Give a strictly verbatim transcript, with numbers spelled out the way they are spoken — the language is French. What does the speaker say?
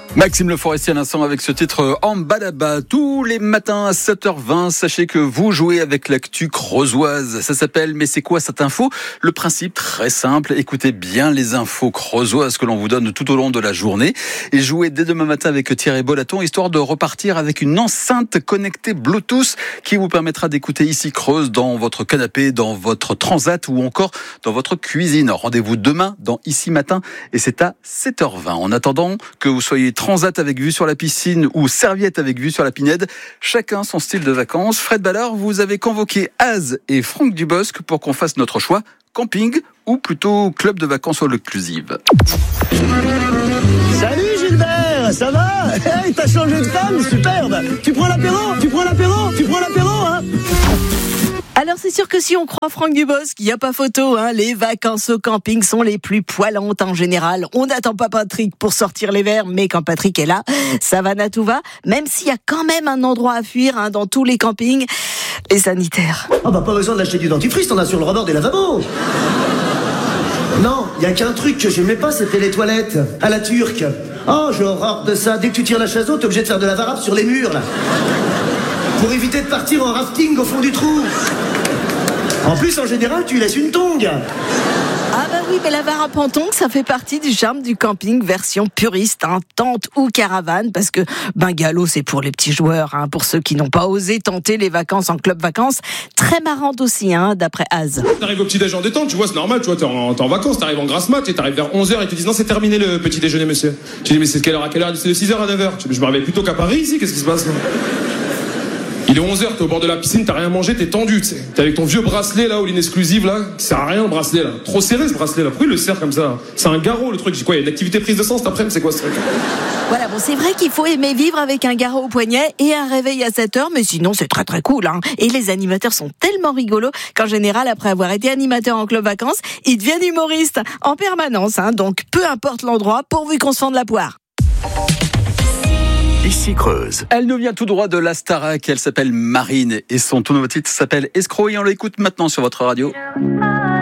Maxime Le Forestier à l'instant avec ce titre En Balaba. Tous les matins à sept heures vingt, sachez que vous jouez avec l'actu creusoise. Ça s'appelle Mais c'est quoi cette info ? Le principe très simple, écoutez bien les infos creusoises que l'on vous donne tout au long de la journée et jouez dès demain matin avec Thierry Bolaton, histoire de repartir avec une enceinte connectée Bluetooth qui vous permettra d'écouter Ici Creuse dans votre canapé, dans votre transat ou encore dans votre cuisine. Rendez-vous demain dans Ici Matin et c'est à sept heures vingt. En attendant que vous soyez transat avec vue sur la piscine ou serviette avec vue sur la Pinède, chacun son style de vacances. Fred Ballard, vous avez convoqué Az et Franck Dubosc pour qu'on fasse notre choix, camping ou plutôt club de vacances all inclusive. Salut Gilbert, ça va ? Hey, t'as changé de femme, superbe. Tu prends l'apéro ? Tu prends l'apéro ? Tu prends l'apéro, hein ? Alors c'est sûr que si on croit Franck Dubosc, il n'y a pas photo, hein. Les vacances au camping sont les plus poilantes en général. On n'attend pas Patrick pour sortir les verres, mais quand Patrick est là, ça va na tout va. Même s'il y a quand même un endroit à fuir hein, dans tous les campings, les sanitaires. Oh bah pas besoin d'acheter du dentifrice, t'en as sur le rebord des lavabos. Non, il y a qu'un truc que j'aimais pas, c'était les toilettes à la turque. Oh, j'ai horreur de ça. Dès que tu tires la chasse haute, t'es obligé de faire de la varap sur les murs là. Pour éviter de partir en rafting au fond du trou. En plus, en général, tu laisses une tongue. Ah bah oui, mais la varap en tongue, ça fait partie du charme du camping version puriste, hein, tente ou caravane, parce que bungalow, c'est pour les petits joueurs, hein, pour ceux qui n'ont pas osé tenter les vacances en club vacances. Très marrante aussi, hein, d'après Az. T'arrives au petit déjeuner en détente, tu vois, c'est normal, tu vois, t'es en, t'es en vacances, t'arrives en grasse mat, et t'arrives vers onze heures, et ils te disent non, c'est terminé le petit déjeuner, monsieur. Tu dis, mais c'est de quelle heure à quelle heure? C'est de six heures à neuf heures. Tu dis, je me réveille plutôt qu'à Paris ici, qu'est-ce qui se passe là? Il est onze heures, t'es au bord de la piscine, t'as rien mangé, t'es tendu, tu sais. T'es avec ton vieux bracelet là, ou l'inexclusive là, qui sert à rien le bracelet là. Trop serré ce bracelet là, pourquoi il le serre comme ça? C'est un garrot le truc, j'ai quoi, il y a une activité prise de sang cet après-midi, c'est quoi ce truc? Voilà, bon, c'est vrai qu'il faut aimer vivre avec un garrot au poignet et un réveil à sept heures, mais sinon c'est très très cool, hein. Et les animateurs sont tellement rigolos qu'en général, après avoir été animateur en club vacances, ils deviennent humoristes en permanence, hein. Donc peu importe l'endroit, pourvu qu'on se fende la poire. Ici Creuse. Elle nous vient tout droit de la Starac, elle s'appelle Marine et son tout nouveau titre s'appelle Escroc et on l'écoute maintenant sur votre radio.